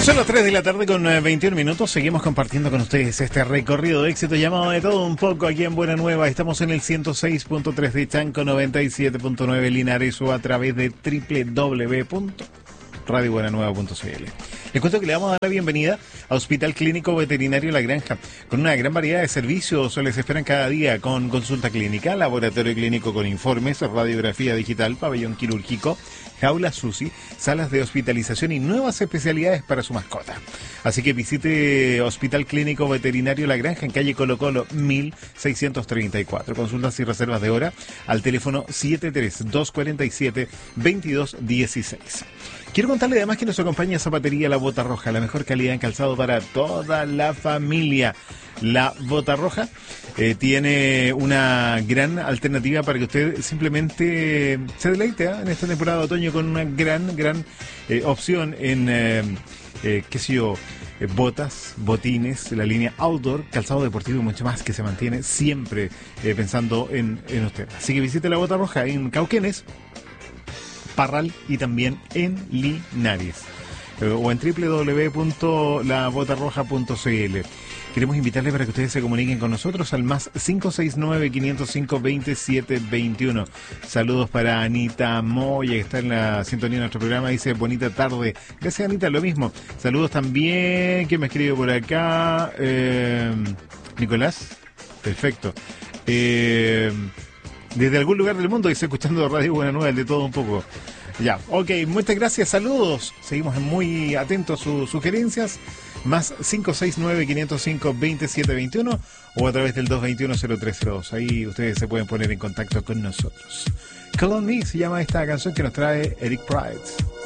Son las 3 de la tarde con 21 minutos. Seguimos compartiendo con ustedes este recorrido de éxito llamado De Todo Un Poco aquí en Buena Nueva. Estamos en el 106.3 de Chanco, 97.9 Linares o a través de www.radiobuenanueva.cl. Les cuento que le vamos a dar la bienvenida a Hospital Clínico Veterinario La Granja, con una gran variedad de servicios. Les esperan cada día con consulta clínica, laboratorio clínico con informes, radiografía digital, pabellón quirúrgico, jaula SUSI, salas de hospitalización y nuevas especialidades para su mascota. Así que visite Hospital Clínico Veterinario La Granja en calle Colo Colo 1634. Consultas y reservas de hora al teléfono 73247-2216. Quiero contarle además que nos acompaña Zapatería La Bota Roja, la mejor calidad en calzado para toda la familia. La Bota Roja tiene una gran alternativa para que usted simplemente se deleite en esta temporada de otoño con una gran opción en, botas, botines, la línea outdoor, calzado deportivo y mucho más que se mantiene siempre pensando en usted. Así que visite La Bota Roja en Cauquenes, Parral y también en Linares o en www.labotarroja.cl. Queremos invitarles para que ustedes se comuniquen con nosotros al más 569-505-2721. Saludos para Anita Moya, que está en la sintonía de nuestro programa. Dice, bonita tarde. Gracias, Anita, lo mismo. Saludos también, que me escribe por acá. Nicolás. Perfecto. Desde algún lugar del mundo que está escuchando Radio Buena Nueva, el De Todo Un Poco. Ya, ok, muchas gracias, saludos. Seguimos muy atentos a sus sugerencias. Más 569-505-2721 o a través del 221-0302. Ahí ustedes se pueden poner en contacto con nosotros. Call on Me se llama esta canción que nos trae Eric Prydz.